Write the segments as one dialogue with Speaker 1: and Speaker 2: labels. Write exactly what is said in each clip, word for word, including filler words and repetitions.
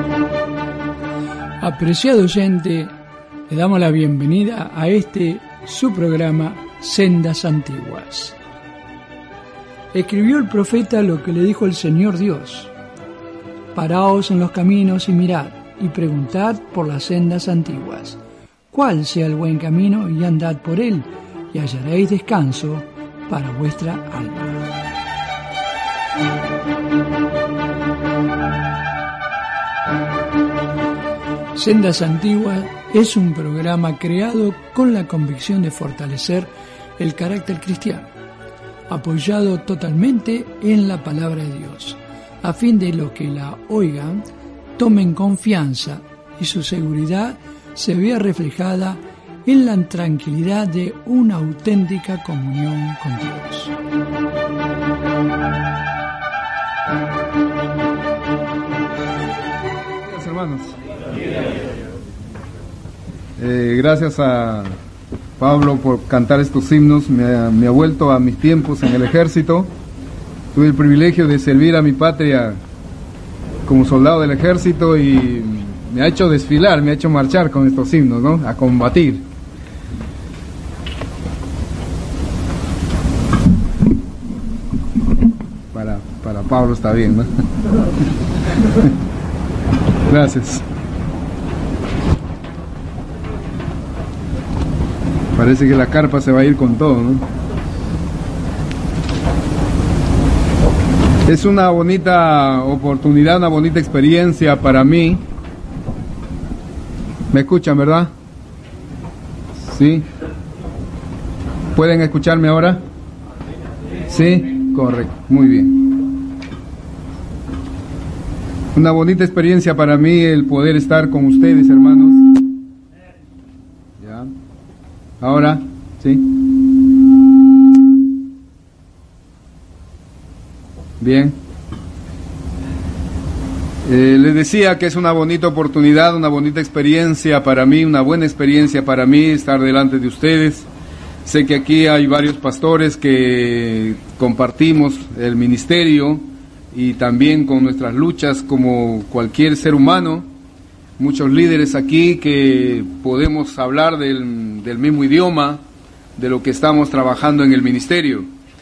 Speaker 1: Apreciado oyente, le damos la bienvenida a este su programa Sendas Antiguas. Escribió el profeta lo que le dijo el Señor Dios: paraos en los caminos y mirad, y preguntad por las sendas antiguas, cuál sea el buen camino, y andad por él, y hallaréis descanso para vuestra alma. Sendas Antiguas es un programa creado con la convicción de fortalecer el carácter cristiano, apoyado totalmente en la palabra de Dios, a fin de los que la oigan tomen confianza y su seguridad se vea reflejada en la tranquilidad de una auténtica comunión con Dios.
Speaker 2: Gracias, hermanos. Eh, gracias a Pablo por cantar estos himnos. Me ha, me ha vuelto a mis tiempos en el ejército. Tuve el privilegio de servir a mi patria como soldado del ejército y me ha hecho desfilar, me ha hecho marchar con estos himnos, ¿no? A combatir. Para, para Pablo está bien, ¿no? Gracias. Parece que la carpa se va a ir con todo, ¿no? Es una bonita oportunidad, una bonita experiencia para mí. ¿Me escuchan, verdad? ¿Sí? ¿Pueden escucharme ahora? ¿Sí? Correcto, muy bien. Una bonita experiencia para mí el poder estar con ustedes, hermanos. ¿Ya? Ahora, ¿sí? Bien. Eh, les decía que es una bonita oportunidad, una bonita experiencia para mí, una buena experiencia para mí estar delante de ustedes. Sé que aquí hay varios pastores que compartimos el ministerio y también con nuestras luchas como cualquier ser humano. Muchos líderes aquí que podemos hablar del, del mismo idioma, de lo que estamos trabajando en el ministerio.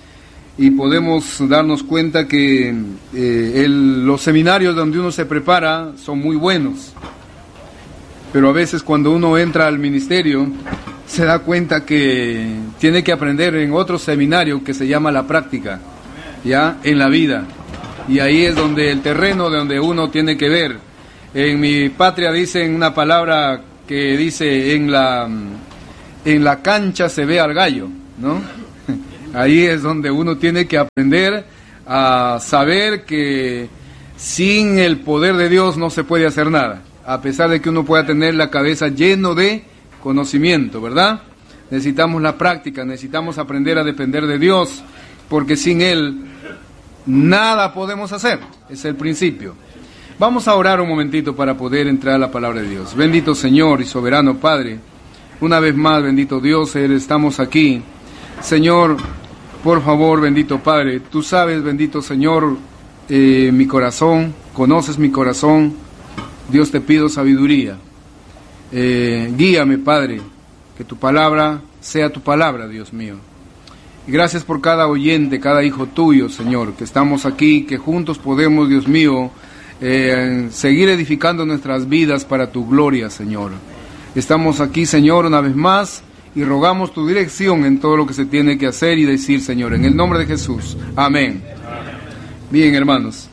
Speaker 2: Y podemos darnos cuenta que eh, el, los seminarios donde uno se prepara son muy buenos. Pero a veces cuando uno entra al ministerio se da cuenta que tiene que aprender en otro seminario que se llama la práctica, ya en la vida. Y ahí es donde el terreno de donde uno tiene que ver. En mi patria dicen una palabra que dice en la en la cancha se ve al gallo, ¿no? Ahí es donde uno tiene que aprender a saber que sin el poder de Dios no se puede hacer nada, a pesar de que uno pueda tener la cabeza lleno de conocimiento, ¿verdad? Necesitamos la práctica, necesitamos aprender a depender de Dios, porque sin Él nada podemos hacer, es el principio. Vamos a orar un momentito para poder entrar a la palabra de Dios. Bendito Señor y soberano Padre, una vez más, bendito Dios, estamos aquí. Señor, por favor, bendito Padre, tú sabes, bendito Señor, eh, mi corazón, conoces mi corazón. Dios, te pido sabiduría. Eh, guíame, Padre, que tu palabra sea tu palabra, Dios mío. Y gracias por cada oyente, cada hijo tuyo, Señor, que estamos aquí, que juntos podemos, Dios mío, eh, seguir edificando nuestras vidas para tu gloria, Señor. Estamos aquí, Señor, una vez más, y rogamos tu dirección en todo lo que se tiene que hacer y decir, Señor, en el nombre de Jesús. Amén. Bien, hermanos.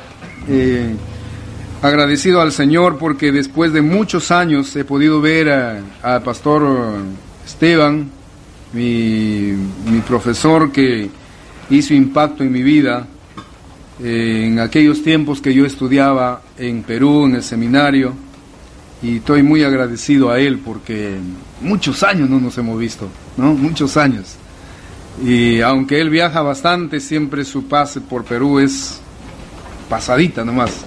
Speaker 2: Eh, agradecido al Señor porque después de muchos años he podido ver al pastor Esteban, mi, mi profesor que hizo impacto en mi vida eh, en aquellos tiempos que yo estudiaba en Perú, en el seminario. Y estoy muy agradecido a él porque muchos años no nos hemos visto, ¿no? Muchos años. Y aunque él viaja bastante, siempre su pase por Perú es pasadita nomás.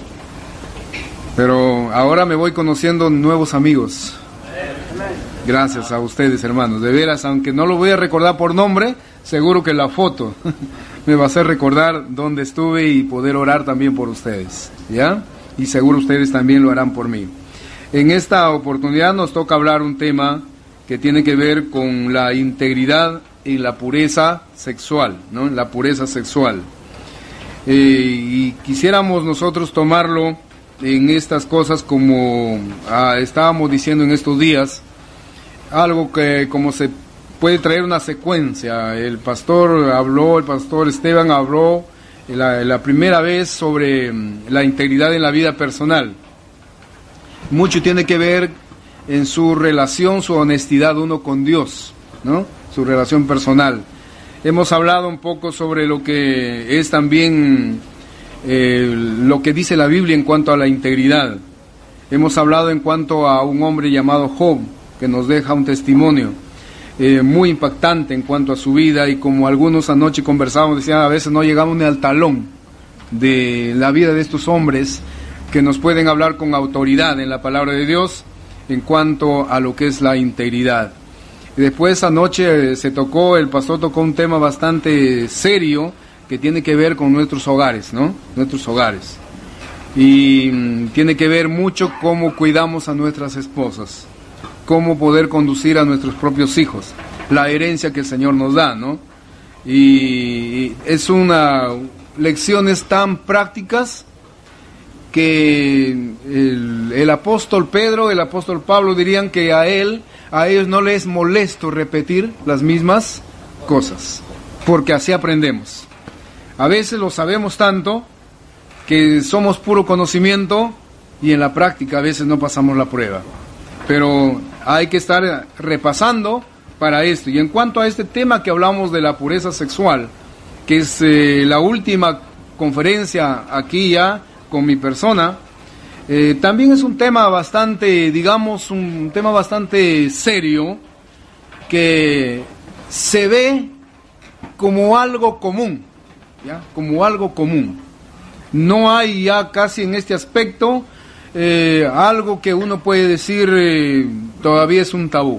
Speaker 2: Pero ahora me voy conociendo nuevos amigos. Gracias a ustedes, hermanos. De veras, aunque no lo voy a recordar por nombre, seguro que la foto me va a hacer recordar dónde estuve y poder orar también por ustedes. ¿Ya? y seguro ustedes también lo harán por mí. En esta oportunidad nos toca hablar un tema que tiene que ver con la integridad y la pureza sexual, ¿no? La pureza sexual. Eh, y quisiéramos nosotros tomarlo en estas cosas como ah, estábamos diciendo en estos días, algo que como se puede traer una secuencia. El pastor habló, el pastor Esteban habló la, la primera vez sobre la integridad en la vida personal. Mucho tiene que ver en su relación, su honestidad uno con Dios, ¿no? Su relación personal. Hemos hablado un poco sobre lo que es también eh, lo que dice la Biblia en cuanto a la integridad. Hemos hablado en cuanto a un hombre llamado Job, que nos deja un testimonio eh, muy impactante en cuanto a su vida, y como algunos anoche conversábamos, decían, a veces no llegamos ni al talón de la vida de estos hombres que nos pueden hablar con autoridad en la palabra de Dios en cuanto a lo que es la integridad. Y después anoche se tocó, el pastor tocó un tema bastante serio que tiene que ver con nuestros hogares, ¿no? Nuestros hogares. Y mmm, tiene que ver mucho cómo cuidamos a nuestras esposas, cómo poder conducir a nuestros propios hijos, la herencia que el Señor nos da, ¿no? Y es una lecciones tan prácticas que el, el apóstol Pedro, el apóstol Pablo dirían que a él, a ellos no les es molesto repetir las mismas cosas, porque así aprendemos. A veces lo sabemos tanto que somos puro conocimiento y en la práctica a veces no pasamos la prueba. Pero hay que estar repasando para esto. Y en cuanto a este tema que hablamos de la pureza sexual, que es eh, la última conferencia aquí ya con mi persona, eh, también es un tema bastante, digamos, un tema bastante serio, que se ve como algo común, ¿ya? Como algo común. No hay ya casi en este aspecto eh, algo que uno puede decir eh, todavía es un tabú.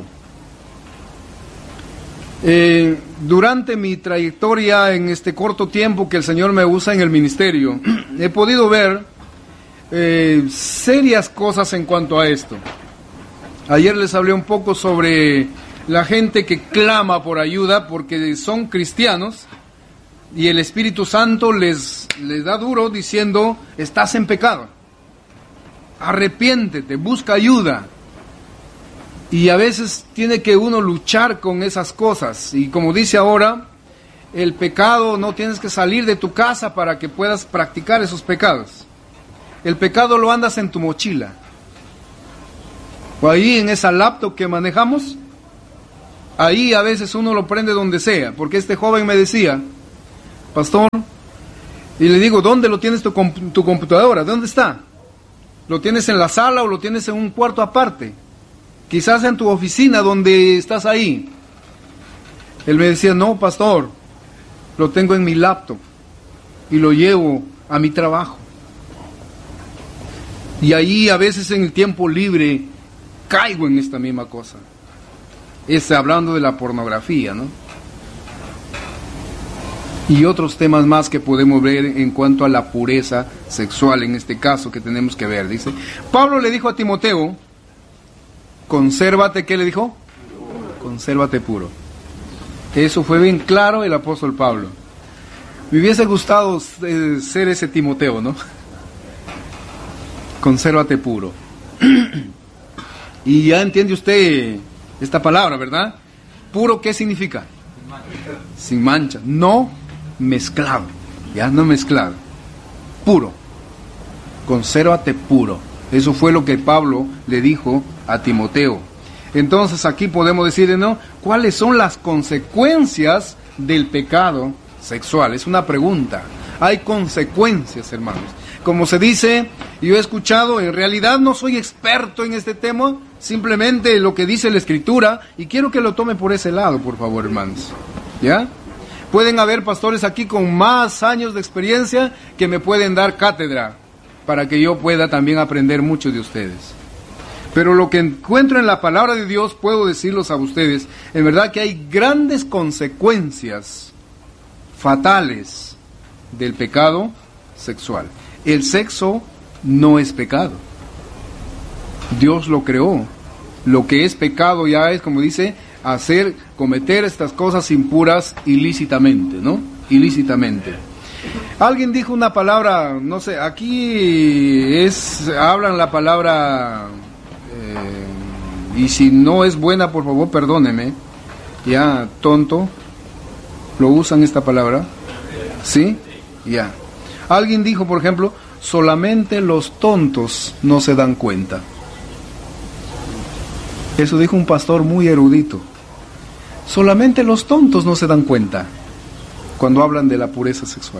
Speaker 2: Eh, durante mi trayectoria en este corto tiempo que el Señor me usa en el ministerio, he podido ver eh, serias cosas en cuanto a esto. Ayer les hablé un poco sobre la gente que clama por ayuda porque son cristianos y el Espíritu Santo les, les da duro diciendo, estás en pecado, arrepiéntete, busca ayuda. Y a veces tiene que uno luchar con esas cosas. Y como dice ahora, el pecado no tienes que salir de tu casa para que puedas practicar esos pecados. El pecado lo andas en tu mochila. O ahí en esa laptop que manejamos, ahí a veces uno lo prende donde sea. Porque este joven me decía, pastor, y le digo, ¿dónde lo tienes tu, comp- tu computadora? ¿Dónde está? ¿Lo tienes en la sala o lo tienes en un cuarto aparte? Quizás en tu oficina donde estás ahí. Él me decía, no, pastor, lo tengo en mi laptop y lo llevo a mi trabajo. Y ahí a veces en el tiempo libre caigo en esta misma cosa. Es hablando de la pornografía, ¿no? Y otros temas más que podemos ver en cuanto a la pureza sexual, en este caso que tenemos que ver. Dice, Pablo le dijo a Timoteo, consérvate, ¿qué le dijo? Consérvate puro. Eso fue bien claro el apóstol Pablo. Me hubiese gustado eh, ser ese Timoteo, ¿no? Consérvate puro. Y ya entiende usted esta palabra, ¿verdad? Puro, ¿qué significa? Sin mancha. Sin mancha. No mezclado. Ya no mezclado. Puro. Consérvate puro. Eso fue lo que Pablo le dijo a Timoteo. Entonces aquí podemos decir, ¿no? ¿Cuáles son las consecuencias del pecado sexual? Es una pregunta. Hay consecuencias, hermanos. Como se dice, yo he escuchado, en realidad no soy experto en este tema, simplemente lo que dice la Escritura, y quiero que lo tome por ese lado, por favor, hermanos. ¿Ya? Pueden haber pastores aquí con más años de experiencia que me pueden dar cátedra, para que yo pueda también aprender mucho de ustedes. Pero lo que encuentro en la palabra de Dios, puedo decirlos a ustedes, en verdad que hay grandes consecuencias fatales del pecado sexual. El sexo no es pecado. Dios lo creó. Lo que es pecado ya es, como dice, hacer, cometer estas cosas impuras ilícitamente, ¿no? Ilícitamente. Alguien dijo una palabra, no sé, aquí es, hablan la palabra, eh, y si no es buena, por favor, perdóneme, ya, tonto, ¿lo usan esta palabra? ¿Sí? Ya. Alguien dijo, por ejemplo, solamente los tontos no se dan cuenta. Eso dijo un pastor muy erudito. Solamente los tontos no se dan cuenta cuando hablan de la pureza sexual.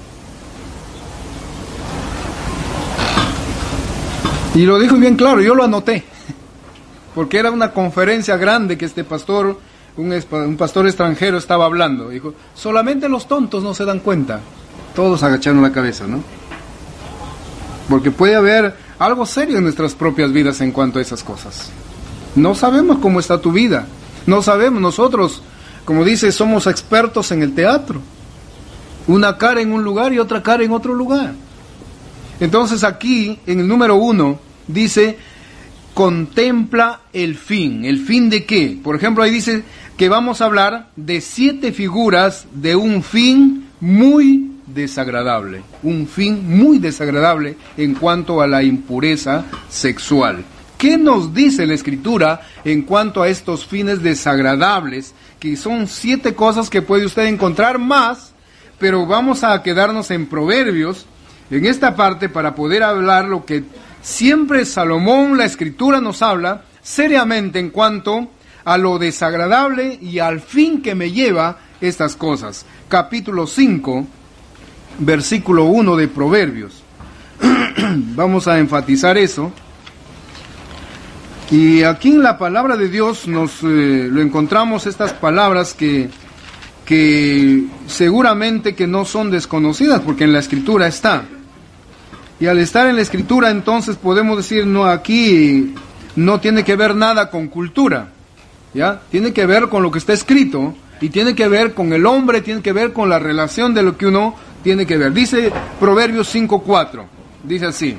Speaker 2: Y lo dijo bien claro, yo lo anoté, porque era una conferencia grande que este pastor, un, un pastor extranjero estaba hablando. Dijo, solamente los tontos no se dan cuenta. Todos agacharon la cabeza, ¿no? Porque puede haber algo serio en nuestras propias vidas en cuanto a esas cosas. No sabemos cómo está tu vida. No sabemos, nosotros, como dice, somos expertos en el teatro. Una cara en un lugar y otra cara en otro lugar. Entonces aquí, en el número uno, dice, contempla el fin. ¿El fin de qué? Por ejemplo, ahí dice que vamos a hablar de siete figuras de un fin muy desagradable. Un fin muy desagradable en cuanto a la impureza sexual. ¿Qué nos dice la Escritura en cuanto a estos fines desagradables? Que son siete cosas que puede usted encontrar más, pero vamos a quedarnos en Proverbios, en esta parte, para poder hablar lo que siempre Salomón, la Escritura, nos habla seriamente en cuanto a lo desagradable y al fin que me lleva estas cosas. Capítulo cinco, versículo uno de Proverbios. Vamos a enfatizar eso. Y aquí en la palabra de Dios nos eh, lo encontramos, estas palabras que, que seguramente que no son desconocidas, porque en la Escritura está. Y al estar en la Escritura, entonces podemos decir, no, aquí no tiene que ver nada con cultura, ¿ya? Tiene que ver con lo que está escrito, y tiene que ver con el hombre, tiene que ver con la relación de lo que uno tiene que ver. Dice Proverbios cinco cuatro, dice así: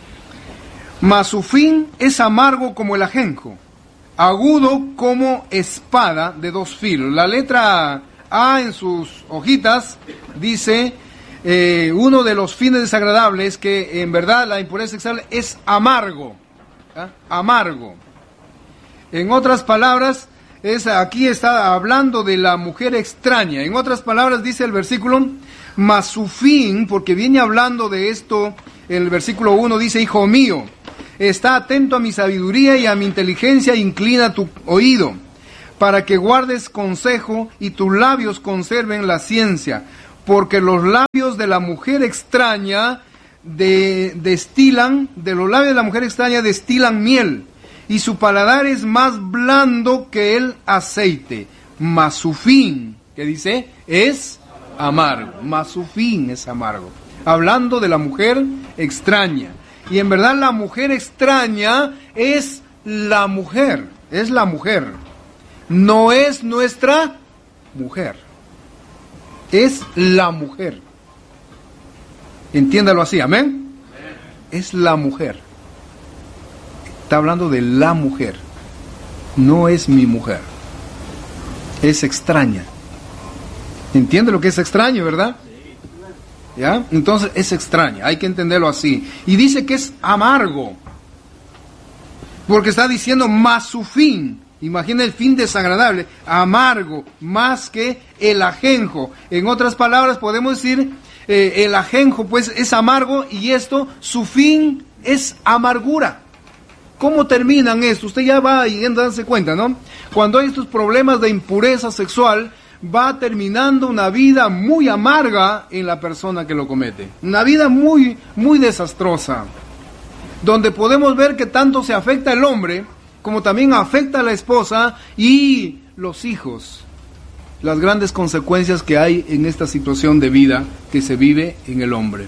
Speaker 2: mas su fin es amargo como el ajenjo, agudo como espada de dos filos. La letra A en sus hojitas dice, eh, uno de los fines desagradables, que en verdad la impureza sexual es amargo, ¿eh? Amargo. En otras palabras, es, aquí está hablando de la mujer extraña. En otras palabras dice el versículo, mas su fin, porque viene hablando de esto, el versículo uno dice, hijo mío, está atento a mi sabiduría y a mi inteligencia, inclina tu oído, para que guardes consejo y tus labios conserven la ciencia, porque los labios de la mujer extraña de, destilan, de los labios de la mujer extraña destilan miel, y su paladar es más blando que el aceite, mas su fin, ¿qué dice? Es amargo, mas su fin es amargo. Hablando de la mujer extraña. Y en verdad la mujer extraña es la mujer, es la mujer. No es nuestra mujer, es la mujer. Entiéndalo así, amén. Es la mujer. Está hablando de la mujer. No es mi mujer. Es extraña. ¿Entiende lo que es extraño, verdad? ¿Ya? Entonces es extraña, hay que entenderlo así. Y dice que es amargo, porque está diciendo más su fin. Imagina el fin desagradable, amargo, más que el ajenjo. En otras palabras podemos decir, eh, el ajenjo pues es amargo, y esto, su fin es amargura. ¿Cómo terminan esto? Usted ya va yendo a darse cuenta, ¿no? Cuando hay estos problemas de impureza sexual, va terminando una vida muy amarga en la persona que lo comete. Una vida muy, muy desastrosa. Donde podemos ver que tanto se afecta el hombre, como también afecta a la esposa y los hijos. Las grandes consecuencias que hay en esta situación de vida que se vive en el hombre.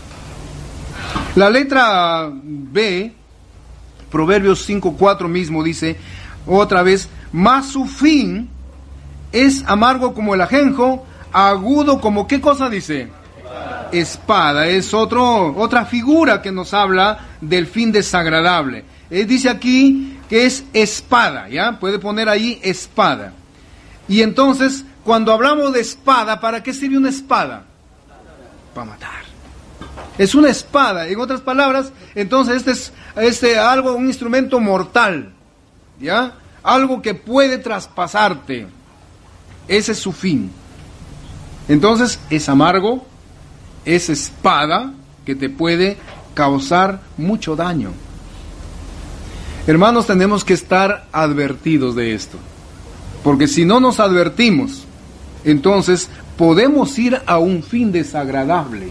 Speaker 2: La letra B, Proverbios cinco cuatro mismo dice, otra vez, mas su fin es amargo como el ajenjo, agudo como, ¿qué cosa dice? espada es otro, otra figura que nos habla del fin desagradable. Él dice aquí que es espada, ¿ya? Puede poner ahí espada. Y entonces, cuando hablamos de espada, ¿para qué sirve una espada? Para matar. Es una espada, en otras palabras, entonces este es este, algo, un instrumento mortal, ¿ya? Algo que puede traspasarte. Ese es su fin. Entonces, es amargo, es espada que te puede causar mucho daño. Hermanos, tenemos que estar advertidos de esto, porque si no nos advertimos, entonces podemos ir a un fin desagradable.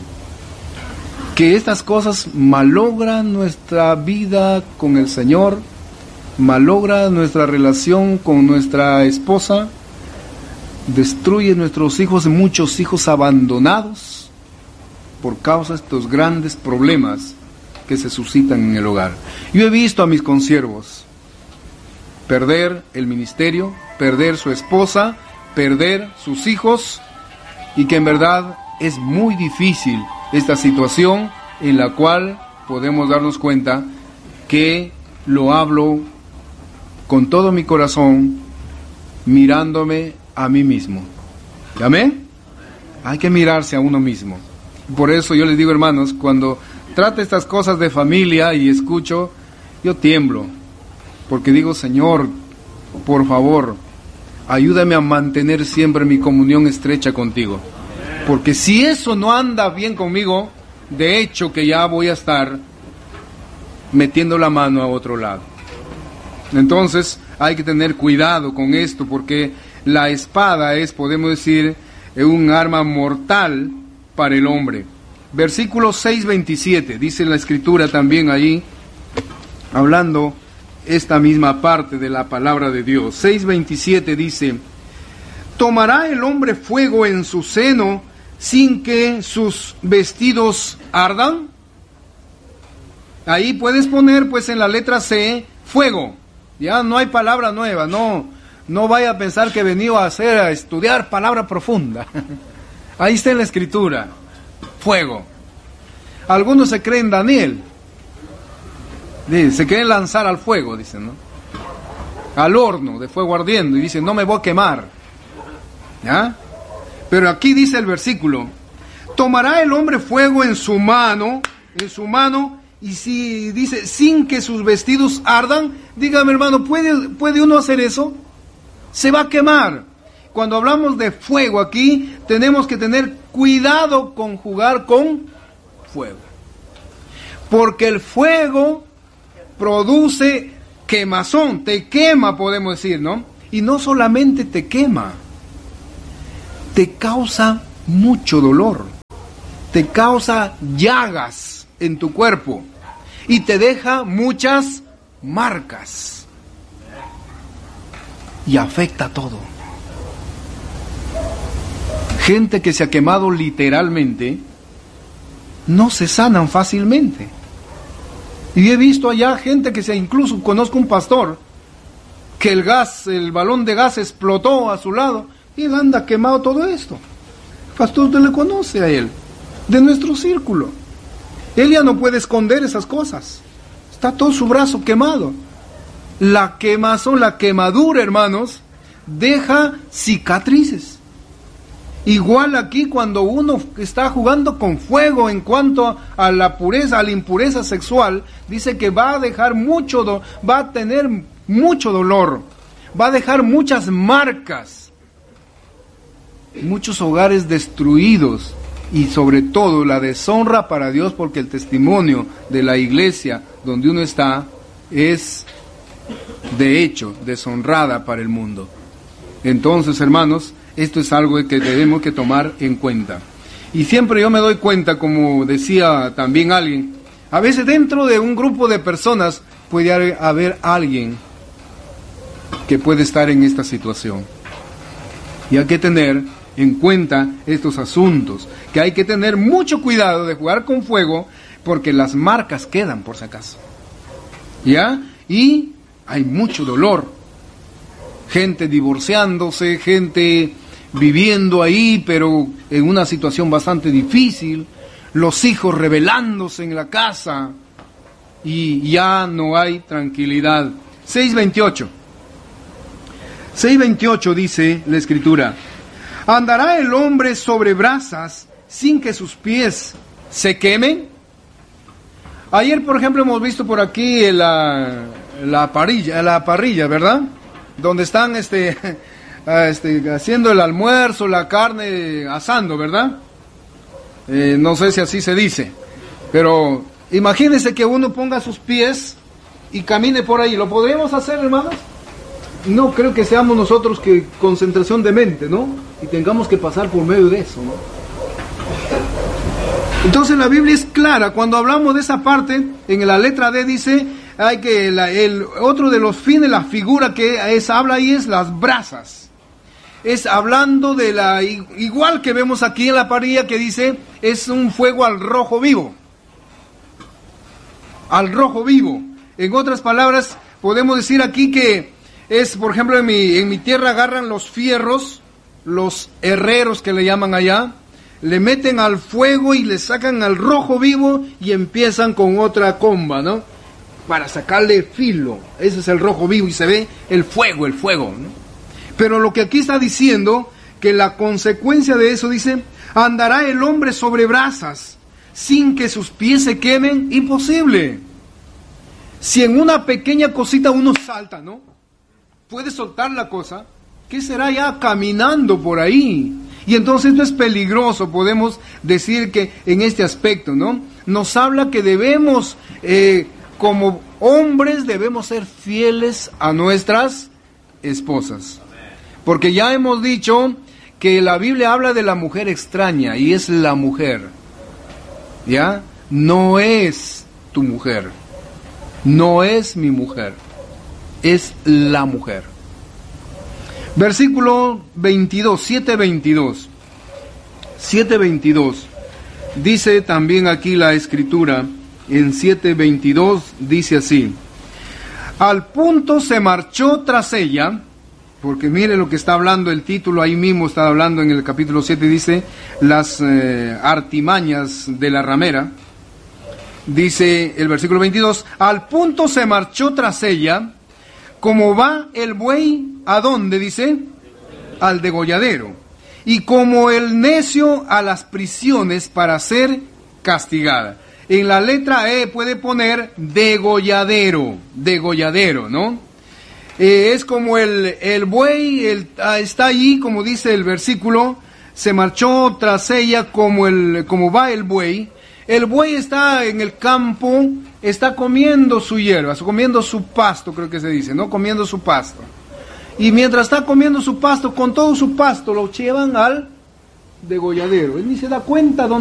Speaker 2: Que estas cosas malogran nuestra vida con el Señor, malogran nuestra relación con nuestra esposa, destruye nuestros hijos, muchos hijos abandonados por causa de estos grandes problemas que se suscitan en el hogar. Yo he visto a mis consiervos perder el ministerio, perder su esposa, perder sus hijos, y que en verdad es muy difícil esta situación en la cual podemos darnos cuenta que lo hablo con todo mi corazón, mirándome a mí mismo. ¿Amén? Hay que mirarse a uno mismo. Por eso yo les digo, hermanos, cuando trato estas cosas de familia y escucho, yo tiemblo, porque digo, Señor, por favor, ayúdame a mantener siempre mi comunión estrecha contigo, porque si eso no anda bien conmigo, de hecho que ya voy a estar metiendo la mano a otro lado. Entonces hay que tener cuidado con esto, porque la espada es, podemos decir, un arma mortal para el hombre. Versículo seis veintisiete, dice la Escritura también ahí, hablando esta misma parte de la palabra de Dios. seis veintisiete dice: ¿tomará el hombre fuego en su seno sin que sus vestidos ardan? Ahí puedes poner pues en la letra C, fuego. Ya no hay palabra nueva, no, no vaya a pensar que he venido a hacer, a estudiar palabra profunda. Ahí está en la Escritura, fuego. Algunos se creen Daniel, se quieren lanzar al fuego, dicen, ¿no? Al horno de fuego ardiendo, y dicen, no me voy a quemar. ¿Ya? Pero aquí dice el versículo: tomará el hombre fuego en su mano, en su mano, y si dice, sin que sus vestidos ardan, dígame, hermano, ¿puede, ¿puede uno hacer eso? Se va a quemar. Cuando hablamos de fuego aquí, tenemos que tener cuidado con jugar con fuego, porque el fuego produce quemazón, te quema, podemos decir, ¿no? Y no solamente te quema, te causa mucho dolor, te causa llagas en tu cuerpo y te deja muchas marcas y afecta todo. Gente que se ha quemado literalmente no se sanan fácilmente. Y he visto allá gente que se, incluso conozco un pastor que el gas, el balón de gas explotó a su lado y él anda quemado todo esto. El pastor, usted le conoce a él, de nuestro círculo. Él ya no puede esconder esas cosas. Está todo su brazo quemado. La quemazón, la quemadura, hermanos, deja cicatrices. Igual aquí cuando uno está jugando con fuego en cuanto a la pureza, a la impureza sexual, dice que va a dejar mucho, do- va a tener mucho dolor, va a dejar muchas marcas, muchos hogares destruidos y sobre todo la deshonra para Dios, porque el testimonio de la iglesia donde uno está es de hecho deshonrada para el mundo. Entonces, hermanos, esto es algo que debemos que tomar en cuenta. Y siempre yo me doy cuenta, como decía también alguien, a veces dentro de un grupo de personas puede haber alguien que puede estar en esta situación. Y hay que tener en cuenta estos asuntos, que hay que tener mucho cuidado de jugar con fuego, porque las marcas quedan por si acaso. ¿Ya? Y hay mucho dolor. Gente divorciándose, gente viviendo ahí, pero en una situación bastante difícil, los hijos rebelándose en la casa y ya no hay tranquilidad. seis veintiocho. seis veintiocho dice la Escritura: ¿andará el hombre sobre brasas sin que sus pies se quemen? Ayer, por ejemplo, hemos visto por aquí la, la parrilla, la parrilla, ¿verdad? Donde están este, este, haciendo el almuerzo, la carne asando, ¿verdad? Eh, no sé si así se dice, pero imagínense que uno ponga sus pies y camine por ahí. ¿Lo podríamos hacer, hermanos? No creo que seamos nosotros que concentración de mente, ¿no? Y tengamos que pasar por medio de eso, ¿no? Entonces la Biblia es clara. Cuando hablamos de esa parte, en la letra D dice, hay que la, el otro de los fines, la figura que es, habla ahí es las brasas. Es hablando de la, igual que vemos aquí en la parrilla que dice, es un fuego al rojo vivo. Al rojo vivo. En otras palabras, podemos decir aquí que es, por ejemplo, en mi, en mi tierra agarran los fierros, los herreros que le llaman allá, le meten al fuego y le sacan al rojo vivo y empiezan con otra comba, ¿no? Para sacarle filo. Ese es el rojo vivo y se ve el fuego, el fuego, ¿no? Pero lo que aquí está diciendo, que la consecuencia de eso dice, andará el hombre sobre brasas sin que sus pies se quemen. Imposible. Si en una pequeña cosita uno salta, ¿no? Puede soltar la cosa, ¿qué será ya caminando por ahí? Y entonces esto es peligroso, podemos decir que en este aspecto, ¿no? Nos habla que debemos, eh, como hombres, debemos ser fieles a nuestras esposas. Porque ya hemos dicho que la Biblia habla de la mujer extraña, y es la mujer, ¿ya? No es tu mujer, no es mi mujer, es la mujer. Versículo veintidós, siete veintidós. siete veintidós. Dice también aquí la Escritura, en siete veintidós, dice así: al punto se marchó tras ella, porque mire lo que está hablando el título, ahí mismo está hablando en el capítulo siete, dice, las eh, artimañas de la ramera. Dice el versículo veintidós, al punto se marchó tras ella, como va el buey, ¿a dónde? Dice, al degolladero. Y como el necio a las prisiones para ser castigada. En la letra E puede poner degolladero, degolladero, ¿no? Eh, es como el, el buey, el, está allí, como dice el versículo, se marchó tras ella como, el, como va el buey. El buey está en el campo, está comiendo su hierba, comiendo su pasto, creo que se dice, ¿no? Comiendo su pasto. Y mientras está comiendo su pasto, con todo su pasto, lo llevan al degolladero. Él ni se da cuenta dónde